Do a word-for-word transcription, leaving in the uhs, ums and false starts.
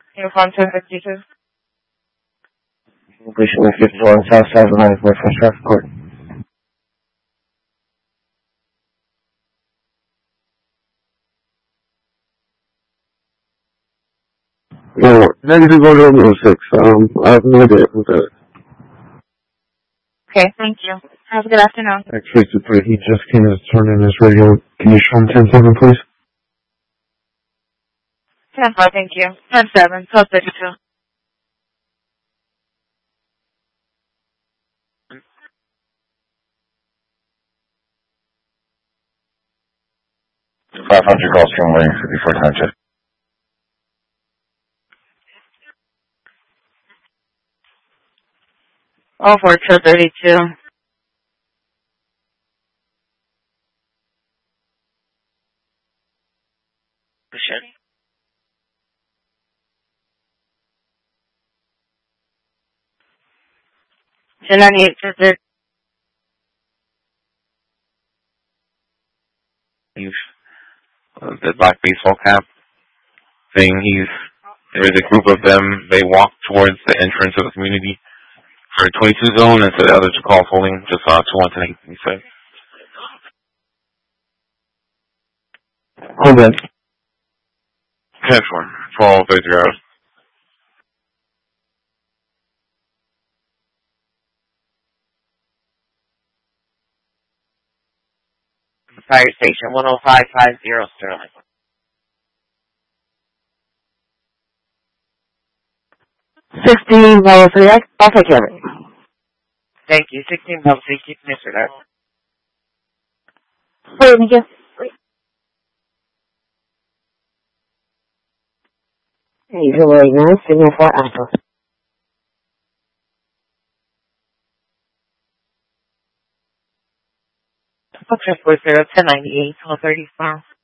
Uniform ten fifty-two. Recently fifty-one South South Line for First Traffic Court. No, negative one oh six. Um, I have no idea who that is. Okay, thank you. Have a good afternoon. X-ray two three, he just came to turn in his radio. Can you show him ten seven, please? ten four, thank you. ten seven, twelve thirty-two. five hundred calls from Wayne, fifty-four times shift. Oh four, two thirty-two. Shit. ten ninety-eight, two thirty. He's uh, the black baseball cap thing. He's there is a group of them. They walk towards the entrance of the community for a twenty-two zone, and so the others are called holding just uh, two one ten. He said. Hold on. ten four, twelve thirty hours. Fire station one oh five five zero Sterling. sixteen Bravo three X, Alpha Kevin. Thank you. sixteen Bravo three, keep Mister That. Wait, we just... Hey, zero eight nine, signal for Alpha. Fox four zero, ten ninety-eight, twelve thirty-four.